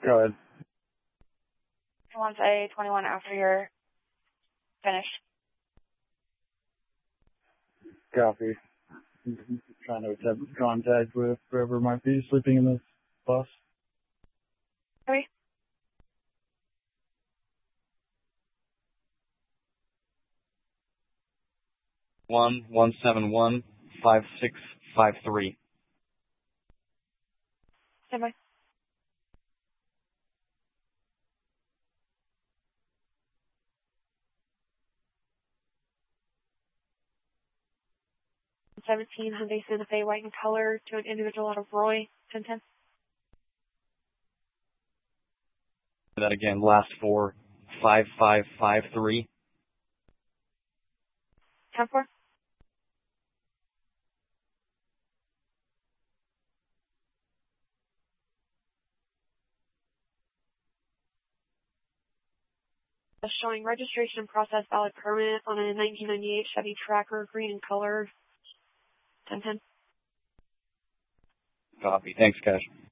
Go ahead. I want to say 21 after you're finished. Copy. Trying to attempt contact with whoever might be sleeping in this bus. Sorry? One 5653. Stand by. '17 Hyundai Santa Fe, white in color, to an individual out of Roy, 1010. That again, last four, 5553. 10-4. Showing registration process valid permit on a 1998 Chevy Tracker, green in color, 1010. Copy. Thanks, Cash.